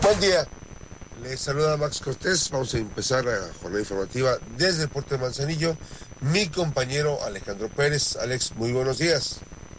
Buen día, les saluda Max Cortés. Vamos a empezar la jornada informativa desde el puerto de Manzanillo. Mi compañero Alejandro Pérez. Alex, muy buenos días.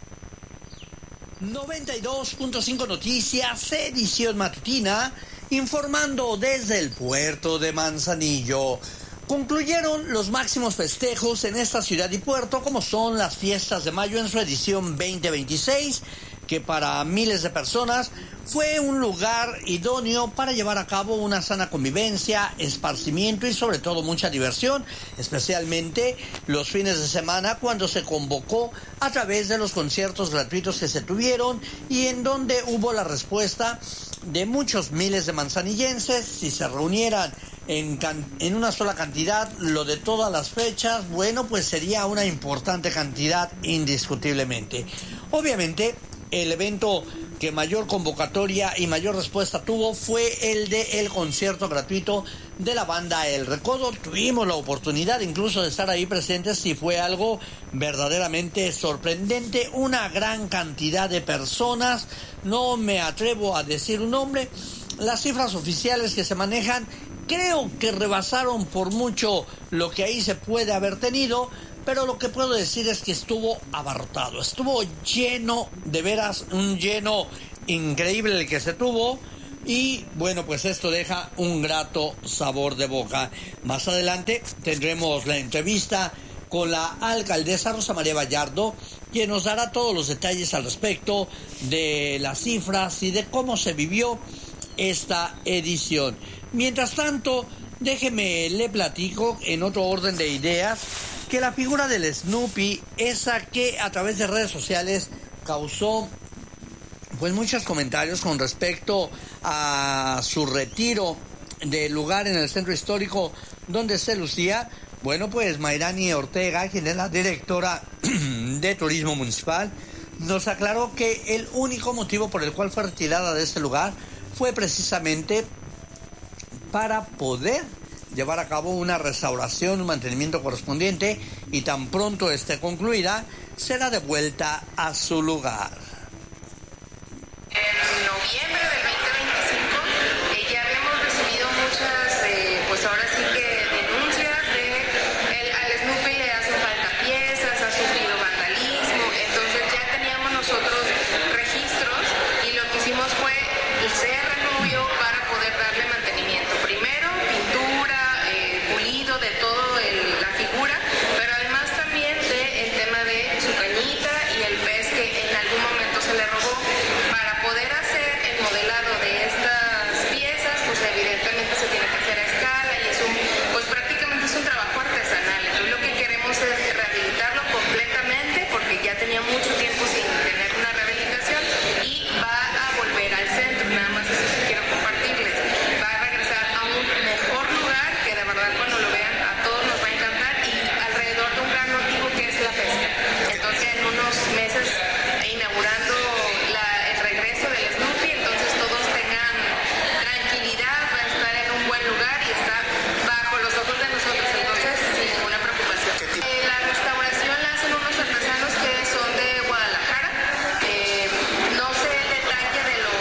92.5 Noticias, edición matutina, informando desde el puerto de Manzanillo. Concluyeron los máximos festejos en esta ciudad y puerto, como son las fiestas de mayo en su edición 2026, que para miles de personas fue un lugar idóneo para llevar a cabo una sana convivencia, esparcimiento y sobre todo mucha diversión, especialmente los fines de semana cuando se convocó a través de los conciertos gratuitos que se tuvieron y en donde hubo la respuesta de muchos miles de manzanillenses. Si se reunieran en una sola cantidad lo de todas las fechas, bueno, pues sería una importante cantidad indiscutiblemente. Obviamente, el evento que mayor convocatoria y mayor respuesta tuvo fue el del concierto gratuito de la banda El Recodo. Tuvimos la oportunidad incluso de estar ahí presentes y fue algo verdaderamente sorprendente. Una gran cantidad de personas, no me atrevo a decir un nombre. Las cifras oficiales que se manejan creo que rebasaron por mucho lo que ahí se puede haber tenido, pero lo que puedo decir es que estuvo abarrotado, estuvo lleno, de veras, un lleno increíble el que se tuvo. Y bueno, pues esto deja un grato sabor de boca. Más adelante tendremos la entrevista con la alcaldesa Rosa María Vallardo, quien nos dará todos los detalles al respecto de las cifras y de cómo se vivió esta edición. Mientras tanto, déjeme le platico en otro orden de ideas que la figura del Snoopy, esa que a través de redes sociales causó pues muchos comentarios con respecto a su retiro del lugar en el centro histórico donde se lucía. Bueno, pues Mayrani Ortega, quien es la directora de Turismo Municipal, nos aclaró que el único motivo por el cual fue retirada de este lugar fue precisamente para poder llevar a cabo una restauración, un mantenimiento correspondiente, y tan pronto esté concluida, será devuelta a su lugar. En noviembre del 2025 ya habíamos recibido muchas, pues ahora sí que denuncias al Snoopy le hacen falta piezas, ha sufrido vandalismo, entonces ya teníamos nosotros registros y lo que hicimos fue se removió para poder darle mantenimiento. Primero, pintura, pulido de todo la figura, pero además también del tema de su cañita y el pez que en algún momento se le robó. Para poder hacer el modelado de estas piezas, pues evidentemente se tiene que hacer a escala y pues prácticamente es un trabajo artesanal. Entonces lo que queremos es rehabilitarlo completamente porque ya tenía mucho tiempo sin tener una rehabilitación y va a volver al centro. Nada más eso sí quiero compartirles. Va a regresar a un mejor lugar que de verdad cuando lo vean a todos nos va a encantar y alrededor de un gran motivo que es la pesca. Entonces en unos meses inaugurando el regreso del Snoopy, entonces todos tengan tranquilidad, va a estar en un buen lugar y está bajo los ojos de nosotros, entonces sin ninguna preocupación. La restauración la hacen unos artesanos que son de Guadalajara. No sé el detalle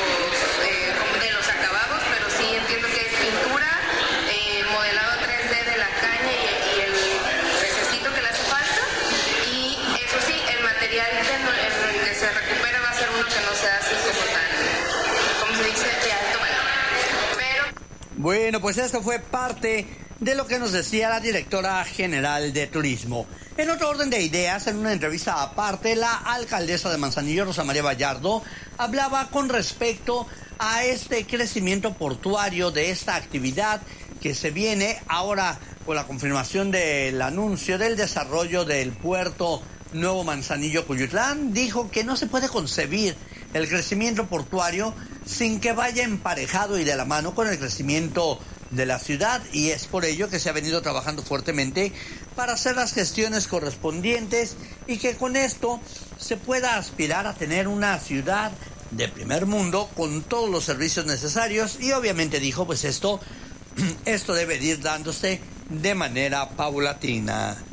de los acabados, pero sí entiendo que es pintura, modelado 3D de la caña y el pececito que le hace falta. Y eso sí, el material que se recupera va a ser uno que no sea así como se dice, de alto valor. Pero Bueno, pues esto fue parte de lo que nos decía la directora general de Turismo. En otro orden de ideas, en una entrevista aparte, la alcaldesa de Manzanillo, Rosa María Vallardo, hablaba con respecto a este crecimiento portuario de esta actividad que se viene ahora con la confirmación del anuncio del desarrollo del puerto Nuevo Manzanillo-Cuyutlán. Dijo que no se puede concebir el crecimiento portuario sin que vaya emparejado y de la mano con el crecimiento de la ciudad, y es por ello que se ha venido trabajando fuertemente para hacer las gestiones correspondientes y que con esto se pueda aspirar a tener una ciudad de primer mundo con todos los servicios necesarios. Y obviamente dijo, pues esto debe de ir dándose de manera paulatina.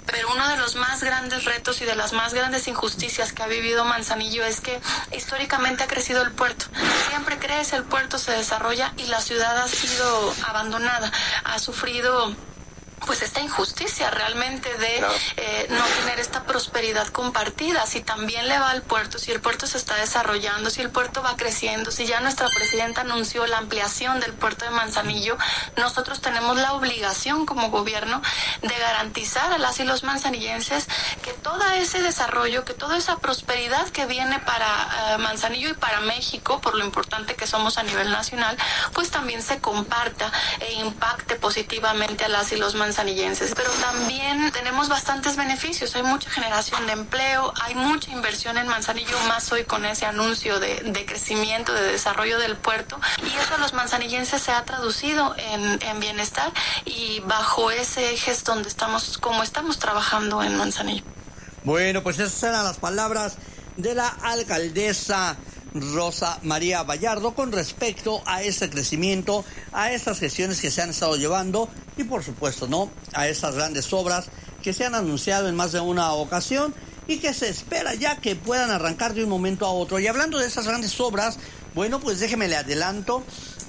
Pero uno de los más grandes retos y de las más grandes injusticias que ha vivido Manzanillo es que históricamente ha crecido el puerto. Siempre crece, el puerto se desarrolla y la ciudad ha sido abandonada, ha sufrido pues esta injusticia realmente de no tener esta prosperidad compartida. Si también le va al puerto, si el puerto se está desarrollando, si el puerto va creciendo, si ya nuestra presidenta anunció la ampliación del puerto de Manzanillo, nosotros tenemos la obligación como gobierno de garantizar a las y los manzanillenses que todo ese desarrollo, que toda esa prosperidad que viene para Manzanillo y para México, por lo importante que somos a nivel nacional, pues también se comparta e impacte positivamente a las y los manzanillenses. Pero también tenemos bastantes beneficios, hay mucha generación de empleo, hay mucha inversión en Manzanillo, más hoy con ese anuncio de crecimiento, de desarrollo del puerto, y eso a los manzanillenses se ha traducido en bienestar y bajo ese eje es donde estamos trabajando en Manzanillo. Bueno, pues esas eran las palabras de la alcaldesa Rosa María Vallardo con respecto a ese crecimiento, a estas gestiones que se han estado llevando y por supuesto, ¿no?, a esas grandes obras que se han anunciado en más de una ocasión y que se espera ya que puedan arrancar de un momento a otro. Y hablando de esas grandes obras, bueno, pues déjeme le adelanto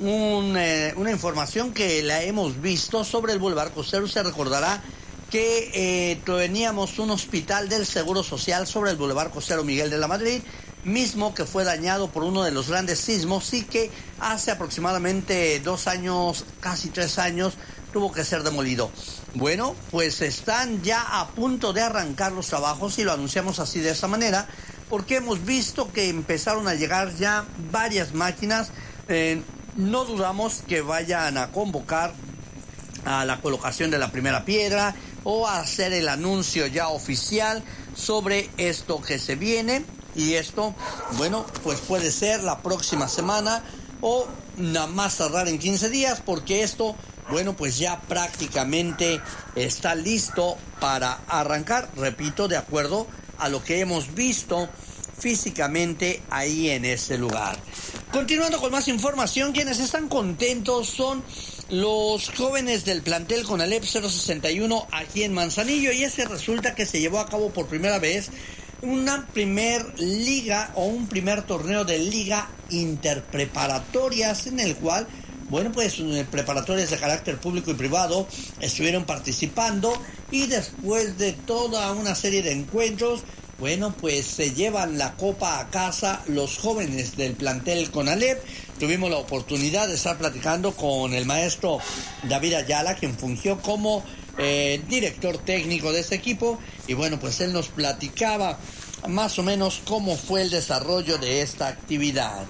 una información que la hemos visto sobre el Boulevard Costero. Usted recordará que teníamos un hospital del Seguro Social sobre el Boulevard Costero Miguel de la Madrid, mismo que fue dañado por uno de los grandes sismos y que hace aproximadamente 2 años, casi 3 años, tuvo que ser demolido. Bueno, pues están ya a punto de arrancar los trabajos y lo anunciamos así de esa manera porque hemos visto que empezaron a llegar ya varias máquinas. No dudamos que vayan a convocar a la colocación de la primera piedra o a hacer el anuncio ya oficial sobre esto que se viene. Y esto, bueno, pues puede ser la próxima semana o nada más tardar en 15 días, porque esto, bueno, pues ya prácticamente está listo para arrancar, repito, de acuerdo a lo que hemos visto físicamente ahí en este lugar. Continuando con más información, quienes están contentos son los jóvenes del plantel Conalep 061 aquí en Manzanillo, y es que resulta que se llevó a cabo por primera vez una primer liga o un primer torneo de liga interpreparatorias en el cual, bueno, pues preparatorias de carácter público y privado estuvieron participando y después de toda una serie de encuentros, bueno, pues se llevan la copa a casa los jóvenes del plantel Conalep. Tuvimos la oportunidad de estar platicando con el maestro David Ayala, quien fungió como director técnico de este equipo, y bueno, pues él nos platicaba más o menos cómo fue el desarrollo de esta actividad.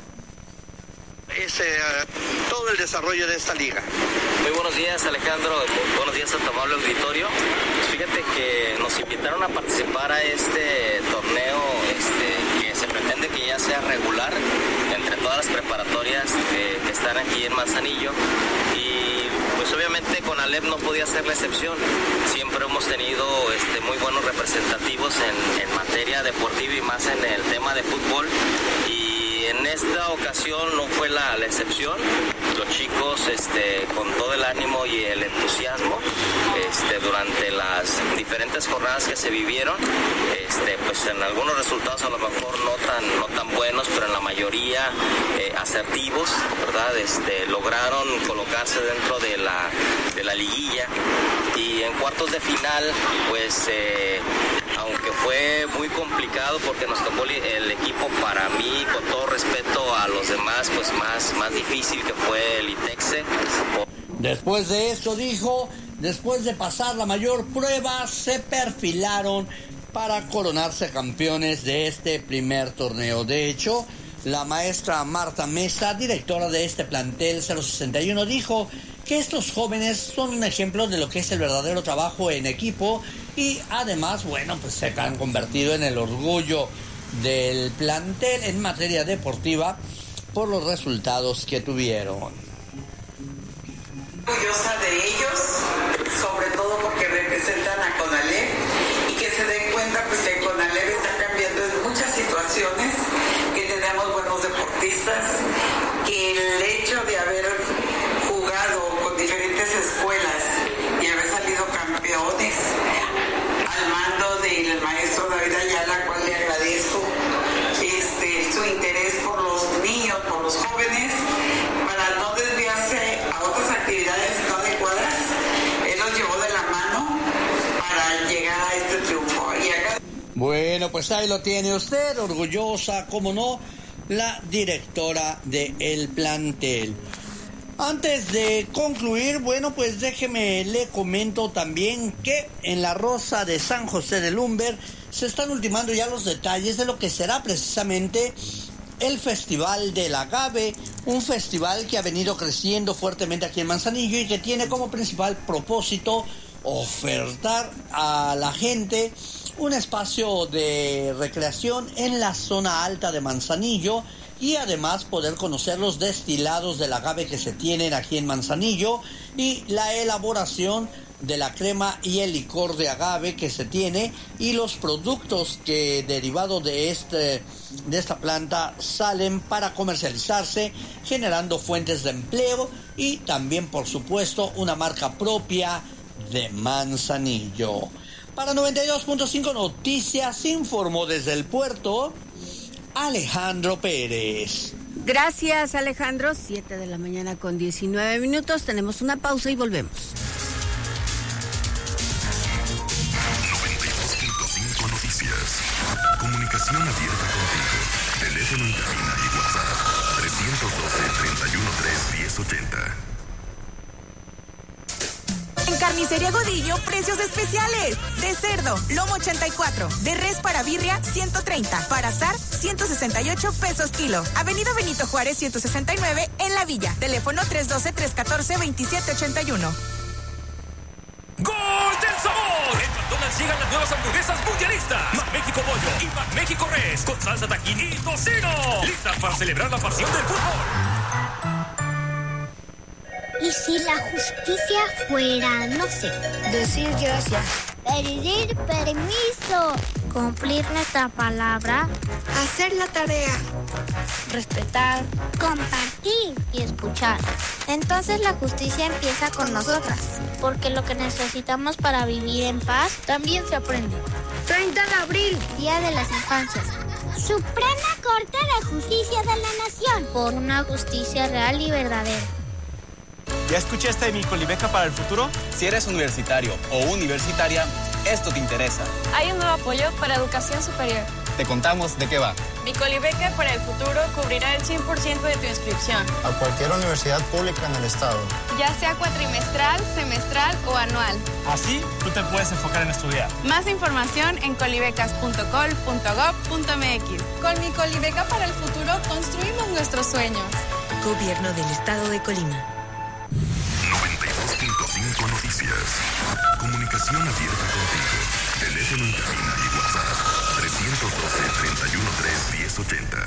Todo el desarrollo de esta liga. Muy buenos días, Alejandro, buenos días a tu amable auditorio. Fíjate que nos invitaron a participar a este torneo que se pretende que ya sea regular entre todas las preparatorias que están aquí en Manzanillo, y pues obviamente Conalep no podía ser la excepción. Siempre hemos tenido muy buenos representativos en materia deportiva y más en el tema de fútbol, y en esta ocasión no fue la excepción. Los chicos con todo el ánimo y el entusiasmo durante las diferentes jornadas que se vivieron, pues en algunos resultados a lo mejor no tan buenos, pero en la mayoría asertivos, ¿verdad? Lograron colocarse dentro de la liguilla, y en cuartos de final, pues aunque fue muy complicado porque nos tocó el equipo, para mí, con todo respeto a los demás, pues más difícil, que fue el ITEXE. Después de esto, dijo, después de pasar la mayor prueba, se perfilaron para coronarse campeones de este primer torneo. De hecho, la maestra Marta Mesa, directora de este plantel 061, dijo que estos jóvenes son un ejemplo de lo que es el verdadero trabajo en equipo, y además, bueno, pues se han convertido en el orgullo del plantel en materia deportiva por los resultados que tuvieron. Orgullosa de ellos, sobre todo porque representan a Conalep, y que se den cuenta pues que Conalep está cambiando en muchas situaciones, que tenemos buenos deportistas, que el hecho de haber jugado con diferentes escuelas y haber salido campeones, al jóvenes para no desviarse a otras actividades no adecuadas. Él los llevó de la mano para llegar a este triunfo. Bueno, pues ahí lo tiene usted, orgullosa, como no, la directora del plantel. Antes de concluir, bueno, pues déjeme le comento también que en la Rosa de San José de Lumber se están ultimando ya los detalles de lo que será precisamente el Festival del Agave, un festival que ha venido creciendo fuertemente aquí en Manzanillo y que tiene como principal propósito ofertar a la gente un espacio de recreación en la zona alta de Manzanillo y además poder conocer los destilados del agave que se tienen aquí en Manzanillo y la elaboración de la crema y el licor de agave que se tiene y los productos que derivados de esta planta salen para comercializarse, generando fuentes de empleo y también, por supuesto, una marca propia de Manzanillo. Para 92.5 Noticias informó desde el puerto Alejandro Pérez. Gracias, Alejandro. 7 de la mañana con 19 minutos. Tenemos una pausa y volvemos. 92.5 Noticias. Comunicación abierta contigo. Teléfono en cabina y WhatsApp 312-313-1080. En Carnicería Godillo, precios especiales. De cerdo, lomo 84. De res para birria, 130. Para asar, 168 pesos kilo. Avenida Benito Juárez, 169, en La Villa. Teléfono 312-314-2781. ¡Gol del sabor! En McDonald's llegan las nuevas hamburguesas mundialistas. McMéxico Pollo y McMéxico Res con salsa tajín y tocino. Listas para celebrar la pasión del fútbol. ¿Y si la justicia fuera, no sé, decir gracias, pedir permiso, cumplir nuestra palabra, hacer la tarea, respetar, compartir y escuchar? Entonces la justicia empieza con nosotras, porque lo que necesitamos para vivir en paz también se aprende. 30 de abril, Día de las Infancias. Suprema Corte de Justicia de la Nación, por una justicia real y verdadera. ¿Ya escuchaste de mi Colibeca para el futuro? Si eres universitario o universitaria, esto te interesa. Hay un nuevo apoyo para educación superior. Te contamos de qué va. Mi Colibeca para el futuro cubrirá el 100% de tu inscripción. A cualquier universidad pública en el estado. Ya sea cuatrimestral, semestral o anual. Así, tú te puedes enfocar en estudiar. Más información en colibecas.col.gov.mx. Con mi Colibeca para el futuro construimos nuestros sueños. Gobierno del Estado de Colima. 92.5 Noticias. Comunicación abierta contigo. Teléfono en cabina y WhatsApp 312-313-1080.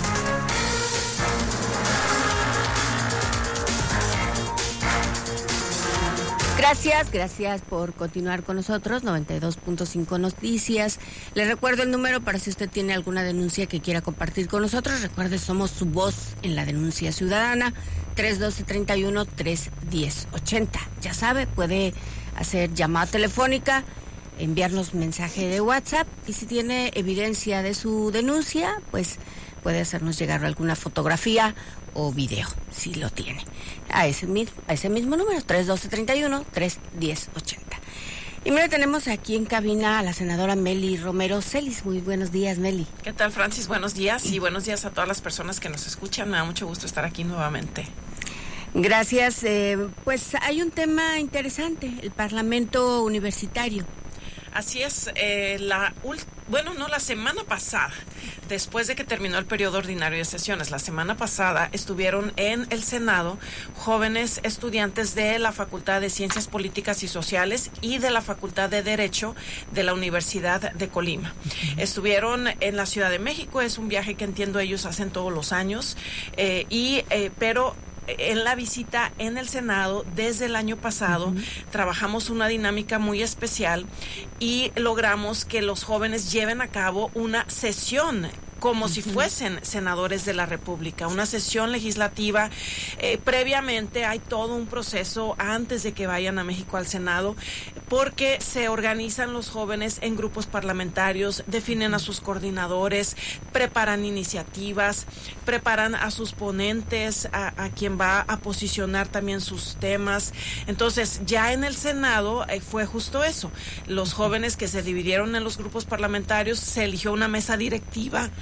Gracias por continuar con nosotros. 92.5 Noticias. Les recuerdo el número para si usted tiene alguna denuncia que quiera compartir con nosotros. Recuerde, somos su voz en la denuncia ciudadana. 312-31-310-80. Ya sabe, puede hacer llamada telefónica, enviarnos mensaje de WhatsApp y si tiene evidencia de su denuncia, pues puede hacernos llegar alguna fotografía o video, si lo tiene. A ese mismo número, 312-31-310-80. Y mira, tenemos aquí en cabina a la senadora Meli Romero Celis. Muy buenos días, Meli. ¿Qué tal, Francis? Buenos días y buenos días a todas las personas que nos escuchan. Me da mucho gusto estar aquí nuevamente. Gracias. Pues hay un tema interesante, el Parlamento Universitario. Así es, la semana pasada, después de que terminó el periodo ordinario de sesiones, la semana pasada estuvieron en el Senado jóvenes estudiantes de la Facultad de Ciencias Políticas y Sociales y de la Facultad de Derecho de la Universidad de Colima. Estuvieron en la Ciudad de México, es un viaje que entiendo ellos hacen todos los años, pero en la visita en el Senado desde el año pasado trabajamos una dinámica muy especial y logramos que los jóvenes lleven a cabo una sesión como si fuesen senadores de la República, una sesión legislativa. Previamente hay todo un proceso antes de que vayan a México al Senado porque se organizan los jóvenes en grupos parlamentarios, definen a sus coordinadores, preparan iniciativas, preparan a sus ponentes, a quien va a posicionar también sus temas. Entonces, ya en el Senado fue justo eso. Los jóvenes que se dividieron en los grupos parlamentarios, se eligió una mesa directiva,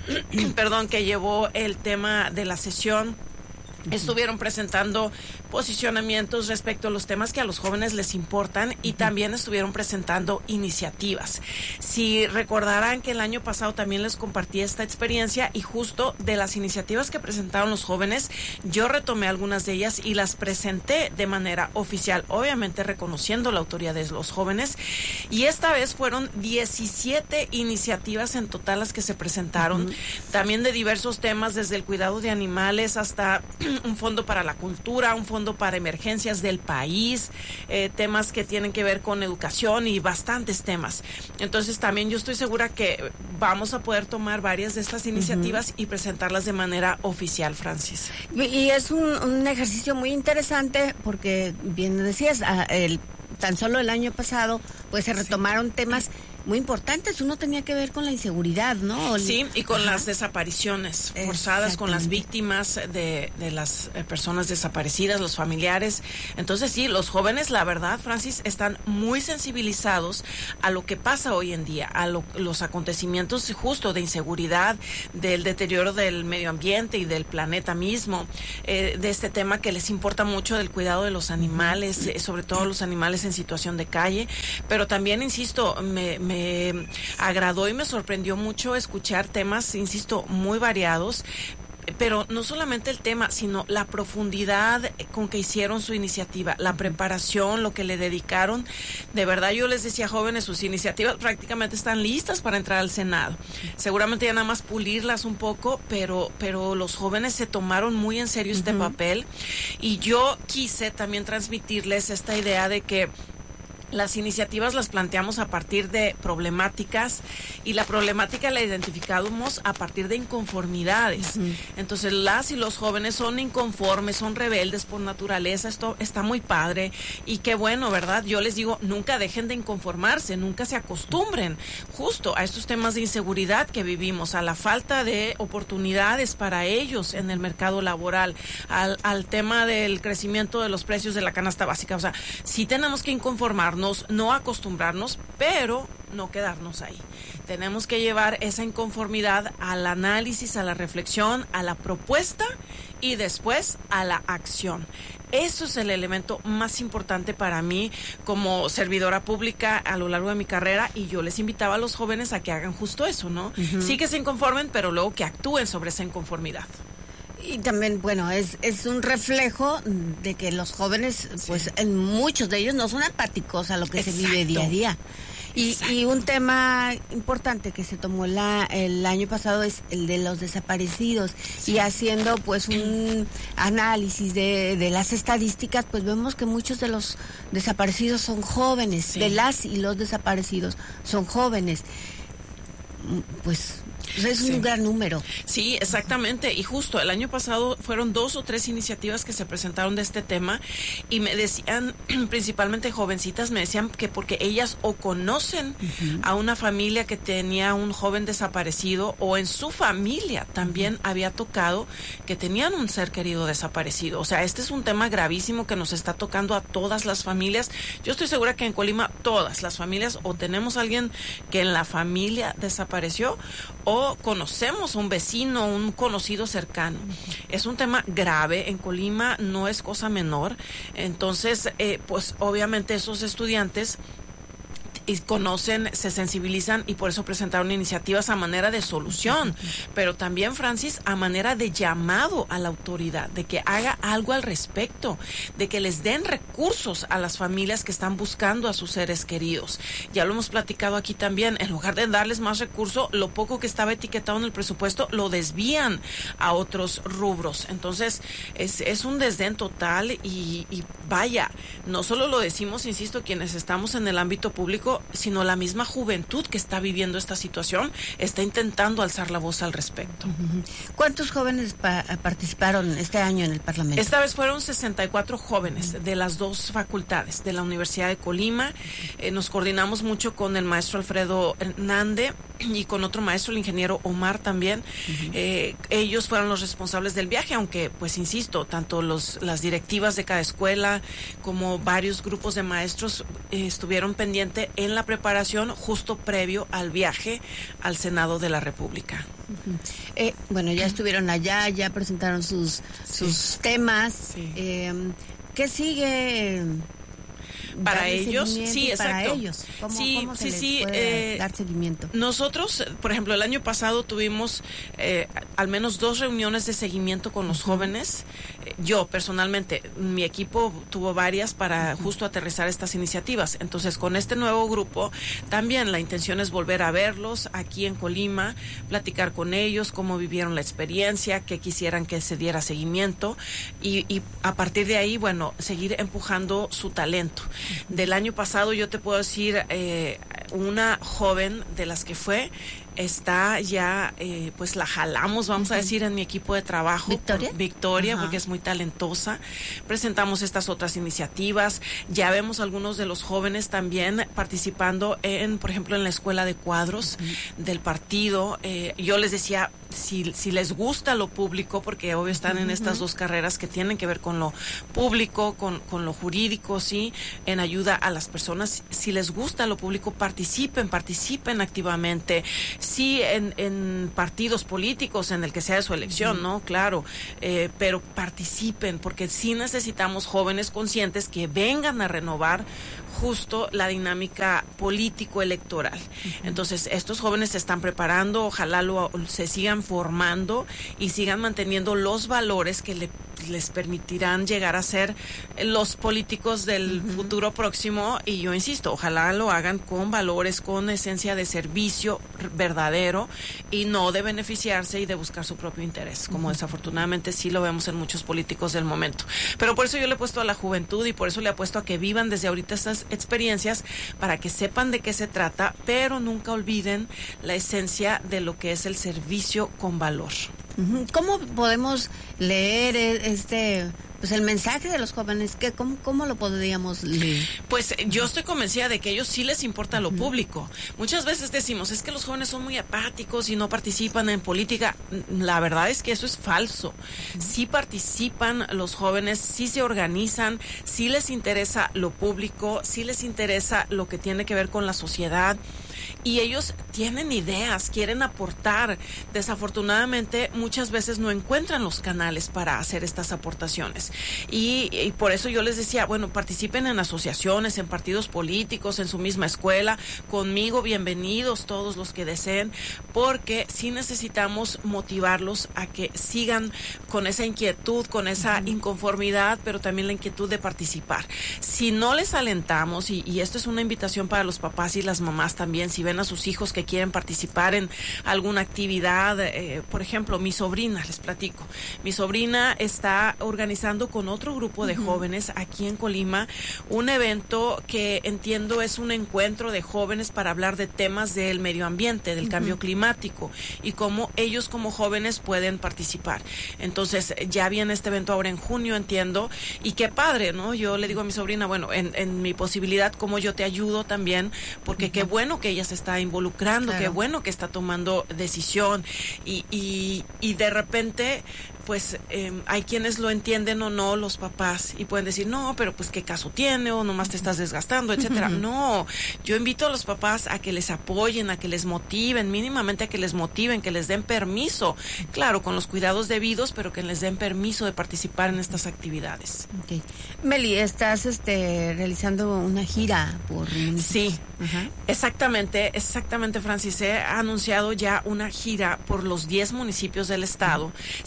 que llevó el tema de la sesión. Estuvieron presentando posicionamientos respecto a los temas que a los jóvenes les importan y también estuvieron presentando iniciativas. Si recordarán que el año pasado también les compartí esta experiencia y justo de las iniciativas que presentaron los jóvenes, yo retomé algunas de ellas y las presenté de manera oficial, obviamente reconociendo la autoría de los jóvenes, y esta vez fueron 17 iniciativas en total las que se presentaron, también de diversos temas, desde el cuidado de animales hasta un fondo para la cultura, un fondo para emergencias del país, temas que tienen que ver con educación y bastantes temas. Entonces también yo estoy segura que vamos a poder tomar varias de estas iniciativas y presentarlas de manera oficial, Francis. Y es un ejercicio muy interesante porque, bien decías, tan solo el año pasado pues se retomaron temas muy importantes. Uno tenía que ver con la inseguridad, ¿no? Sí, y con las desapariciones forzadas, con las víctimas de las personas desaparecidas, los familiares. Entonces sí, los jóvenes, la verdad, Francis, están muy sensibilizados a lo que pasa hoy en día, a los acontecimientos justo de inseguridad, del deterioro del medio ambiente y del planeta mismo, de este tema que les importa mucho, del cuidado de los animales, sobre todo los animales en situación de calle. Pero también, insisto, me agradó y me sorprendió mucho escuchar temas, insisto, muy variados, pero no solamente el tema, sino la profundidad con que hicieron su iniciativa, la preparación, lo que le dedicaron. De verdad, yo les decía, jóvenes, sus iniciativas prácticamente están listas para entrar al Senado. Seguramente ya nada más pulirlas un poco, pero los jóvenes se tomaron muy en serio este papel, y yo quise también transmitirles esta idea de que las iniciativas las planteamos a partir de problemáticas, y la problemática la identificamos a partir de inconformidades. Entonces, las y los jóvenes son inconformes, son rebeldes por naturaleza. Esto está muy padre y qué bueno, ¿verdad? Yo les digo, nunca dejen de inconformarse, nunca se acostumbren justo a estos temas de inseguridad que vivimos, a la falta de oportunidades para ellos en el mercado laboral, al tema del crecimiento de los precios de la canasta básica. O sea, sí tenemos que inconformarnos, no acostumbrarnos, pero no quedarnos ahí. Tenemos que llevar esa inconformidad al análisis, a la reflexión, a la propuesta y después a la acción. Eso es el elemento más importante para mí como servidora pública a lo largo de mi carrera, y yo les invitaba a los jóvenes a que hagan justo eso, ¿no? Sí, que se inconformen, pero luego que actúen sobre esa inconformidad. Y también, bueno, es un reflejo de que los jóvenes, pues en muchos de ellos no son apáticos a lo que se vive día a día. Y un tema importante que se tomó el año pasado es el de los desaparecidos. Y haciendo pues un análisis de las estadísticas, pues vemos que muchos de los desaparecidos son jóvenes, de las y los desaparecidos son jóvenes. Pues es un gran número. Sí, exactamente. Y justo el año pasado fueron 2 o 3 iniciativas que se presentaron de este tema, y me decían, principalmente jovencitas, me decían que porque ellas o conocen a una familia que tenía un joven desaparecido, o en su familia también había tocado que tenían un ser querido desaparecido. O sea, este es un tema gravísimo que nos está tocando a todas las familias. Yo estoy segura que en Colima todas las familias o tenemos a alguien que en la familia desapareció, o conocemos a un vecino, un conocido cercano. Es un tema grave en Colima, no es cosa menor. Entonces, pues obviamente esos estudiantes conocen, se sensibilizan, y por eso presentaron iniciativas a manera de solución, pero también, Francis, a manera de llamado a la autoridad, de que haga algo al respecto, de que les den recursos a las familias que están buscando a sus seres queridos. Ya lo hemos platicado aquí también, en lugar de darles más recursos, lo poco que estaba etiquetado en el presupuesto lo desvían a otros rubros. Entonces, es un desdén total, y vaya, no solo lo decimos, insisto, quienes estamos en el ámbito público, político, sino la misma juventud que está viviendo esta situación está intentando alzar la voz al respecto. ¿Cuántos jóvenes participaron este año en el Parlamento? Esta vez fueron 64 jóvenes de las dos facultades de la Universidad de Colima. Nos coordinamos mucho con el maestro Alfredo Hernández y con otro maestro, el ingeniero Omar también. Ellos fueron los responsables del viaje, aunque, pues insisto, tanto las directivas de cada escuela como varios grupos de maestros estuvieron pendientes en la preparación justo previo al viaje al Senado de la República. Bueno, ya estuvieron allá, ya presentaron sus temas. Sí. ¿Qué sigue? Para ellos, sí, exacto. Para ellos, ¿cómo se les puede dar seguimiento? Nosotros, por ejemplo, el año pasado tuvimos al menos 2 reuniones de seguimiento con los jóvenes. Yo, personalmente, mi equipo tuvo varias para justo aterrizar estas iniciativas. Entonces, con este nuevo grupo, también la intención es volver a verlos aquí en Colima, platicar con ellos, cómo vivieron la experiencia, qué quisieran que se diera seguimiento y a partir de ahí, bueno, seguir empujando su talento. Del año pasado yo te puedo decir, una joven de las que fue, está ya, pues la jalamos, vamos a decir, en mi equipo de trabajo. Victoria, porque es muy talentosa. Presentamos estas otras iniciativas. Ya vemos algunos de los jóvenes también participando por ejemplo, en la escuela de cuadros del partido. Yo les decía, si les gusta lo público, porque obvio están en estas dos carreras que tienen que ver con lo público, con lo jurídico, sí, en ayuda a las personas. Si les gusta lo público, participen activamente. Sí, en partidos políticos, en el que sea de su elección, ¿no? Claro, pero participen, porque sí necesitamos jóvenes conscientes que vengan a renovar justo la dinámica político-electoral. Entonces, estos jóvenes se están preparando, ojalá se sigan formando y sigan manteniendo los valores que les permitirán llegar a ser los políticos del futuro próximo, y yo insisto, ojalá lo hagan con valores, con esencia de servicio verdadero y no de beneficiarse y de buscar su propio interés, como desafortunadamente sí lo vemos en muchos políticos del momento. Pero por eso yo le he puesto a la juventud y por eso le he puesto a que vivan desde ahorita estas experiencias para que sepan de qué se trata, pero nunca olviden la esencia de lo que es el servicio con valor. ¿Cómo podemos leer el mensaje de los jóvenes? ¿Cómo lo podríamos leer? Pues yo estoy convencida de que a ellos sí les importa lo público. Muchas veces decimos, es que los jóvenes son muy apáticos y no participan en política. La verdad es que eso es falso. Sí participan los jóvenes, sí se organizan, sí les interesa lo público, sí les interesa lo que tiene que ver con la sociedad. Y ellos tienen ideas, quieren aportar. Desafortunadamente, muchas veces no encuentran los canales para hacer estas aportaciones. Y por eso yo les decía, bueno, participen en asociaciones, en partidos políticos, en su misma escuela. Conmigo, bienvenidos todos los que deseen, porque sí necesitamos motivarlos a que sigan con esa inquietud, con esa inconformidad, pero también la inquietud de participar. Si no les alentamos, y esto es una invitación para los papás y las mamás también, si ven a sus hijos que quieren participar en alguna actividad, por ejemplo, mi sobrina, les platico, mi sobrina está organizando con otro grupo de jóvenes aquí en Colima un evento que entiendo es un encuentro de jóvenes para hablar de temas del medio ambiente, del cambio climático y cómo ellos como jóvenes pueden participar. Entonces ya viene este evento ahora en junio, entiendo, y qué padre, ¿no? Yo le digo a mi sobrina, bueno, en mi posibilidad, cómo yo te ayudo también, porque qué bueno que ella se está involucrando, qué bueno que está tomando decisión y de repente pues hay quienes lo entienden o no, los papás, y pueden decir, no, pero pues qué caso tiene, o nomás te estás desgastando, etcétera. No, yo invito a los papás a que les apoyen, a que les motiven, mínimamente a que les motiven, que les den permiso, claro, con los cuidados debidos, pero que les den permiso de participar en estas actividades. Okay. Meli, estás realizando una gira por municipios. Sí, exactamente, Francis, he anunciado ya una gira por los 10 municipios del estado. Siempre lo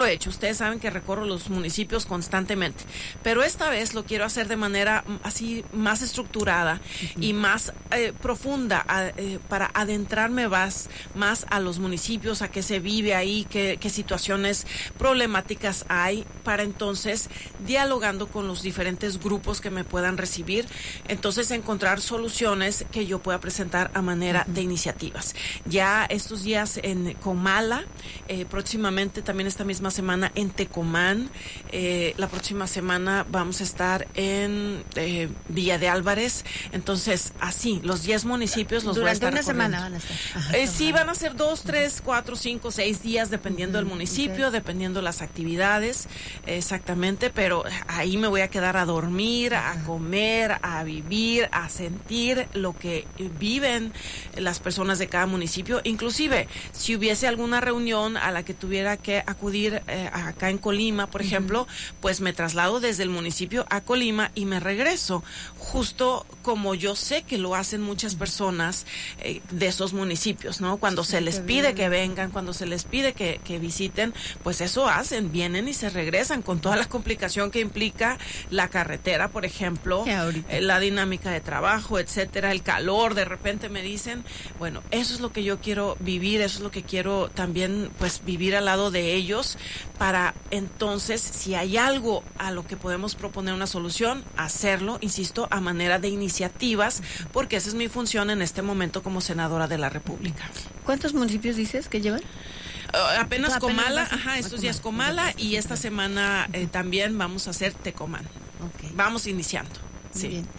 he hecho. Ustedes saben que recorro los municipios constantemente, pero esta vez lo quiero hacer de manera así más estructurada y más profunda, para adentrarme más a los municipios, a qué se vive ahí, qué situaciones problemáticas hay, para entonces, dialogando con los diferentes grupos que me puedan recibir, entonces encontrar soluciones que yo pueda presentar a manera de iniciativas. Ya estos días en Comala, próximamente también esta misma semana en Tecomán, la próxima semana vamos a estar en Villa de Álvarez. Entonces, así, los 10 municipios los voy a estar durante una semana van a estar. Sí, van a ser 2, 3, 4, 5, 6 días, dependiendo del municipio, dependiendo las actividades, exactamente, pero ahí me voy a quedar a dormir, a comer, a vivir, a sentir lo que viven las personas de cada municipio. Inclusive, si hubiese alguna reunión a la que tuviera que acudir acá en Colima, por ejemplo, pues me traslado desde el municipio a Colima y me regreso, justo como yo sé que lo hacen muchas personas de esos municipios, ¿no? Cuando se les pide que vengan, cuando se les pide que visiten, pues eso hacen, vienen y se regresan con toda la complicación que implica la carretera, por ejemplo, la dinámica de trabajo, etcétera, el calor, de repente me dicen, bueno, eso es lo que yo quiero vivir, eso es lo que quiero también, pues, vivir al lado de ellos, para entonces, si hay algo a lo que podemos proponer una solución, hacerlo, insisto, a manera de iniciativas, porque esa es mi función en este momento como senadora de la República. ¿Cuántos municipios dices que llevan? Apenas Comala, estos días Comala, y esta semana también vamos a hacer Tecomán. Okay. Vamos iniciando. Sí. Bien.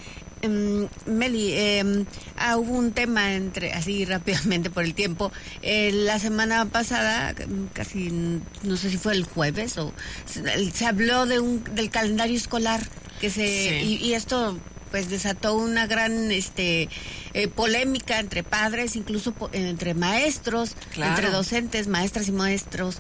Meli, hubo un tema así rápidamente por el tiempo. La semana pasada, casi, no sé si fue el jueves, se habló del calendario escolar y esto pues desató una gran polémica entre padres, incluso entre maestros, entre docentes, maestras y maestros.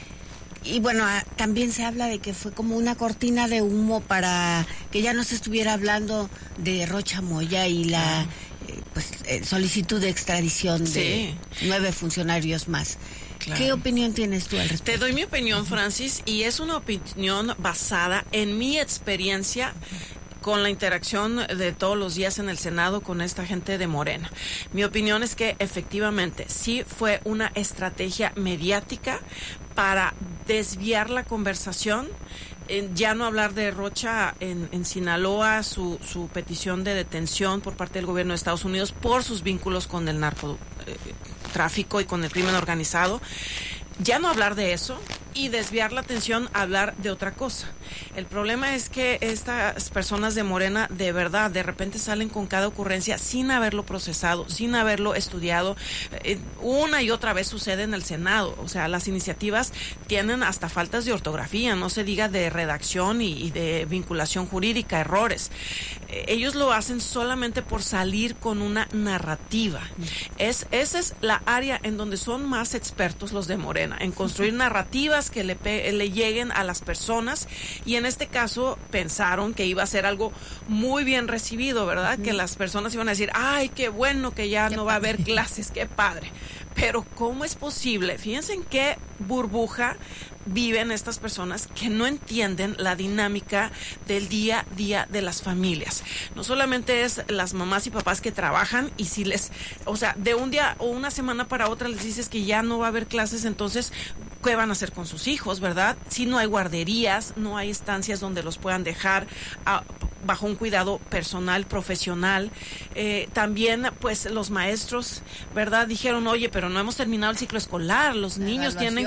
Y bueno, también se habla de que fue como una cortina de humo para que ya no se estuviera hablando de Rocha Moya y la solicitud de extradición de 9 funcionarios más. Claro. ¿Qué opinión tienes tú al respecto? Te doy mi opinión, Francis, y es una opinión basada en mi experiencia con la interacción de todos los días en el Senado con esta gente de Morena. Mi opinión es que efectivamente sí fue una estrategia mediática para desviar la conversación, ya no hablar de Rocha en Sinaloa, su petición de detención por parte del gobierno de Estados Unidos por sus vínculos con el narcotráfico y con el crimen organizado. Ya no hablar de eso y desviar la atención a hablar de otra cosa. El problema es que estas personas de Morena de verdad de repente salen con cada ocurrencia sin haberlo procesado, sin haberlo estudiado. Una y otra vez sucede en el Senado. O sea, las iniciativas tienen hasta faltas de ortografía, no se diga de redacción y de vinculación jurídica, errores. Ellos lo hacen solamente por salir con una narrativa. Esa es la área en donde son más expertos los de Morena, en construir narrativas que le lleguen a las personas, y en este caso pensaron que iba a ser algo muy bien recibido, ¿verdad? Que las personas iban a decir, ay, qué bueno que ya no va a haber clases, qué padre. Pero ¿cómo es posible? Fíjense en qué burbuja viven estas personas que no entienden la dinámica del día a día de las familias. No solamente es las mamás y papás que trabajan y si de un día o una semana para otra les dices que ya no va a haber clases, entonces, ¿qué van a hacer con sus hijos, verdad? Si no hay guarderías, no hay estancias donde los puedan dejar bajo un cuidado personal, profesional. También, pues, los maestros, ¿verdad? Dijeron, oye, pero no hemos terminado el ciclo escolar, los niños tienen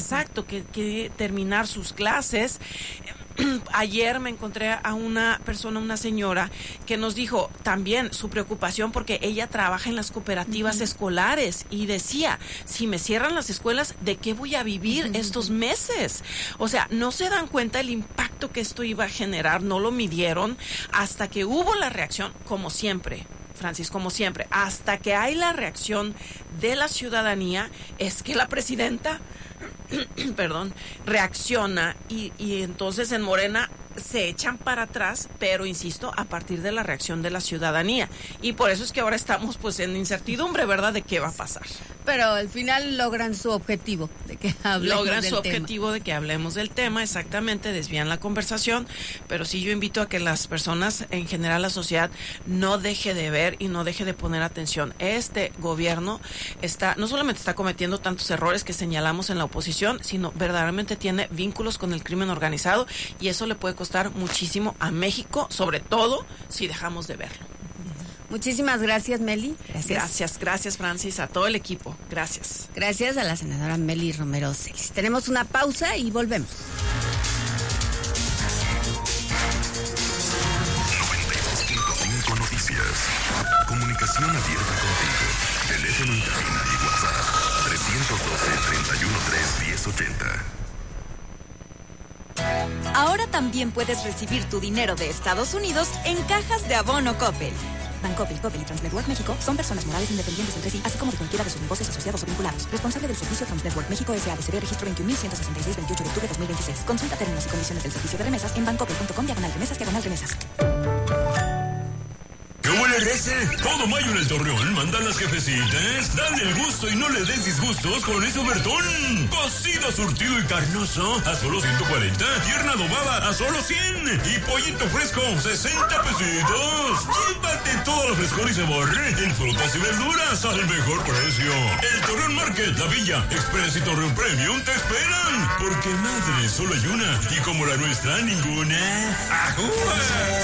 que terminar sus clases. Ayer me encontré a una señora que nos dijo también su preocupación porque ella trabaja en las cooperativas escolares y decía, si me cierran las escuelas, ¿de qué voy a vivir estos meses? O sea, no se dan cuenta el impacto que esto iba a generar, no lo midieron hasta que hubo la reacción, como siempre. Francis, como siempre, hasta que hay la reacción de la ciudadanía, es que la presidenta reacciona y entonces en Morena se echan para atrás, pero insisto, a partir de la reacción de la ciudadanía. Y por eso es que ahora estamos pues en incertidumbre, ¿verdad?, de qué va a pasar. Pero al final logran su objetivo de que hablemos del tema, exactamente, desvían la conversación, pero sí yo invito a que las personas, en general la sociedad, no deje de ver y no deje de poner atención. Este gobierno no solamente está cometiendo tantos errores que señalamos en la oposición, sino verdaderamente tiene vínculos con el crimen organizado, y eso le puede costar muchísimo a México, sobre todo si dejamos de verlo. Muchísimas gracias, Meli. Gracias, Francis, a todo el equipo. Gracias. Gracias a la senadora Meli Romero Celis. Tenemos una pausa y volvemos. 92.5 Noticias. Comunicación abierta contigo. Teléfono en cabina y WhatsApp 312-313-1080. Ahora también puedes recibir tu dinero de Estados Unidos en cajas de abono Coppel. Bancoppel, Coppel y Transnetwork México son personas morales independientes entre sí, así como de cualquiera de sus negocios asociados o vinculados. Responsable del servicio Transnetwork México S.A.D.C.B. registro 21.166, 28 de octubre 2026. Consulta términos y condiciones del servicio de remesas en bancoppel.com/remesas/remesas. ¿Qué huele Rece? Todo mayo en el Torreón mandan las jefecitas. Dale el gusto y no le des disgustos con ese ofertón. Cocido, surtido y carnoso a solo 140. Pierna adobada a solo 100. Y pollito fresco, 60 pesitos. Llévate todo el frescor y sabor en frutas y verduras al mejor precio. El Torreón Market, La Villa, Express y Torreón Premium te esperan. Porque madre solo hay una. Y como la nuestra, ninguna. ¡Ajúa!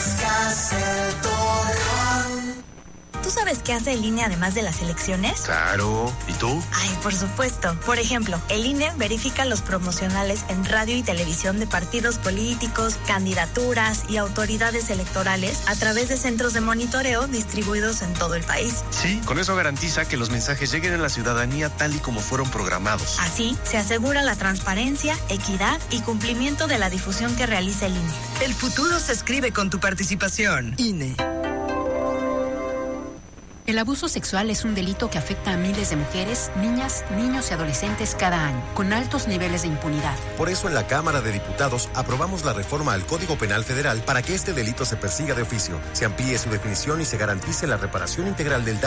¿Tú sabes qué hace el INE además de las elecciones? Claro. ¿Y tú? Ay, por supuesto. Por ejemplo, el INE verifica los promocionales en radio y televisión de partidos políticos, candidaturas y autoridades electorales a través de centros de monitoreo distribuidos en todo el país. Sí, con eso garantiza que los mensajes lleguen a la ciudadanía tal y como fueron programados. Así, se asegura la transparencia, equidad y cumplimiento de la difusión que realiza el INE. El futuro se escribe con tu participación. INE. El abuso sexual es un delito que afecta a miles de mujeres, niñas, niños y adolescentes cada año, con altos niveles de impunidad. Por eso en la Cámara de Diputados aprobamos la reforma al Código Penal Federal para que este delito se persiga de oficio, se amplíe su definición y se garantice la reparación integral del daño